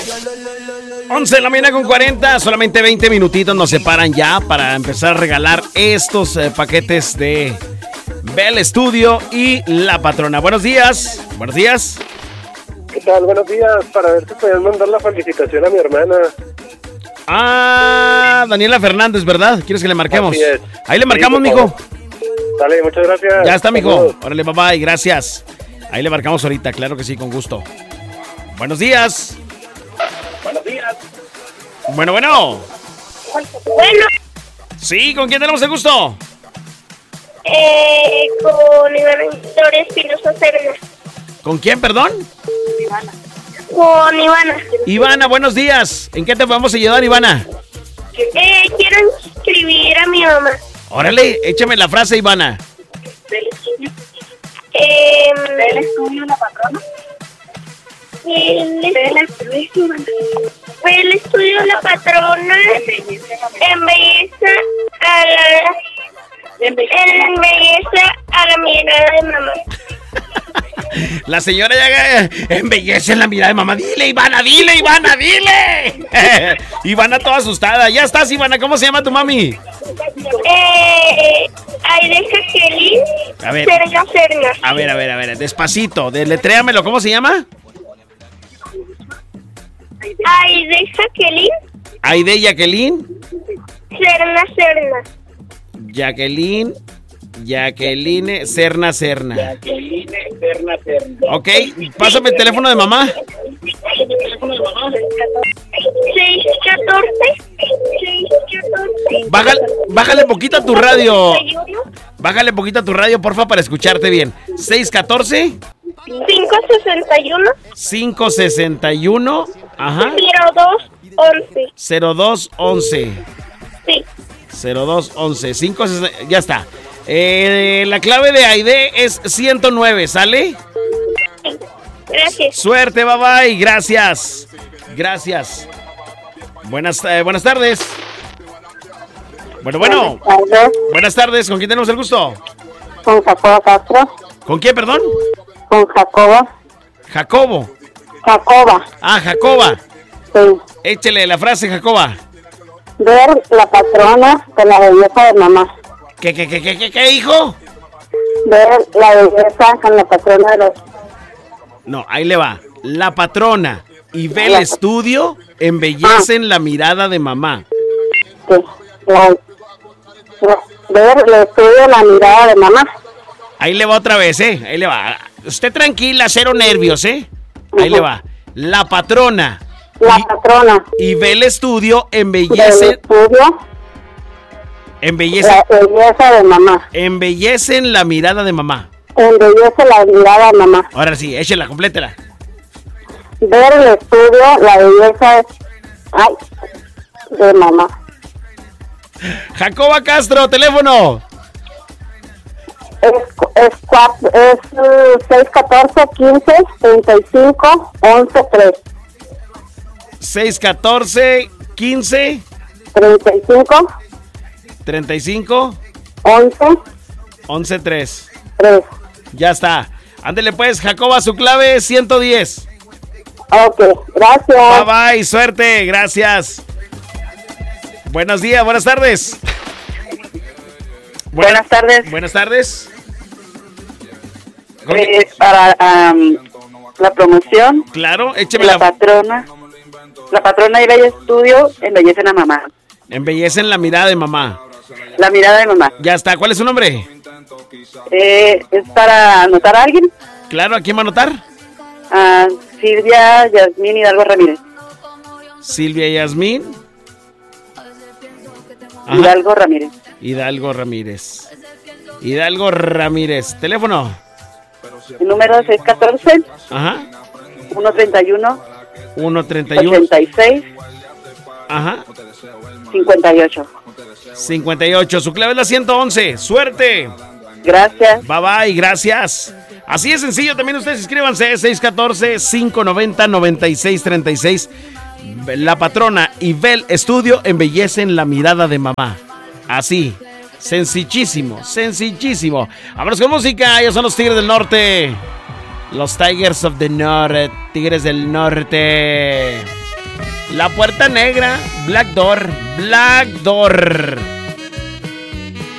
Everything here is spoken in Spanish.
11 de la mañana con 40, solamente 20 minutitos nos separan ya para empezar a regalar estos paquetes de Bell Studio y La Patrona. Buenos días. Buenos días. ¿Qué tal? Buenos días. Para ver si pueden mandar la felicitación a mi hermana. Ah, Daniela Fernández, ¿verdad? ¿Quieres que le marquemos? Así es. Ahí le marcamos, sí, mijo. Dale, muchas gracias. Ya está, mijo. Saludos. Órale, papá, y gracias. Ahí le marcamos ahorita, claro que sí, con gusto. Buenos días. Buenos días. Bueno. Bueno, Sí, ¿con quién tenemos el gusto? con Ivana Victoria Espinosa Serna. ¿Con quién, perdón? Con Ivana. Ivana, buenos días. ¿En qué te podemos ayudar, Ivana? Quiero inscribir a mi mamá. Órale, échame la frase, Ivana. ¿El estudio La Patrona? El estudio La Patrona embelleza a la mirada de mamá. La señora ya embellece la mirada de mamá. Dile, Ivana, dile. Ivana toda asustada. Ya estás, Ivana. ¿Cómo se llama tu mami? Aide Jacqueline A ver. Serna. A ver. Despacito. Deletréamelo. ¿Cómo se llama? Aide Jacqueline Aide Jacqueline. Serna. Jacqueline Serna. Ok, pásame el teléfono de mamá. 614. Bájale poquito a tu radio. Bájale poquito a tu radio, porfa, para escucharte bien. 614 561 ajá 0211. Sí. 0211 560, ya está. La clave de Aide es 109, ¿sale? Gracias. Suerte, bye bye, gracias. Buenas tardes. Bueno. Buenas tardes, ¿con quién tenemos el gusto? Con Jacoba Castro. ¿Con quién, perdón? Con Jacoba. Jacobo. Jacoba. Ah, Jacoba. Sí. Échele la frase, Jacoba. Ver La Patrona de la belleza de mamá. ¿Qué, hijo? Ver la belleza con La Patrona de los... No, ahí le va. La Patrona y Bell Studio embellecen la mirada de mamá. Sí. Ver el estudio la mirada de mamá. Ahí le va otra vez, ahí le va. Usted tranquila, cero nervios, Ahí le va. La Patrona. La Patrona. Y Bell Studio Del embellece. estudio Embellece. la belleza de mamá. Embellecen la mirada de mamá. Embellece la mirada de mamá. Ahora sí, échela, complétela. Ver el estudio la belleza de mamá. Jacoba Castro, teléfono. Es 614 15 35 11 3. 614 15 35 35 11 3. 3. Ya está. Ándele pues, Jacoba, su clave es 110. Ok, gracias. Bye bye, suerte, gracias. Buenos días, buenas tardes. Buenas tardes. Buenas tardes. Para la promoción. Claro, écheme La Patrona. La Patrona y Bella Estudio embellecen a mamá. Embellecen la mirada de mamá. La mirada de mamá. Ya está, ¿cuál es su nombre? ¿Es para anotar a alguien? Claro, ¿a quién va a anotar? A Silvia Yasmín Hidalgo Ramírez. Silvia Yasmín. Ajá. Hidalgo Ramírez. Hidalgo Ramírez. Teléfono. El número es 614. Ajá. 131. 131. 86. Ajá. 58. 58. Su clave es la 111. Suerte. Gracias. Bye bye, gracias. Así de sencillo, también ustedes inscríbanse. 614-590-9636. La Patrona y Bell Studio embellecen la mirada de mamá. Así. Sencillísimo. Vámonos con música. Ellos son los Tigres del Norte. Los Tigers of the North. Tigres del Norte. La puerta negra, Black Door, Black Door.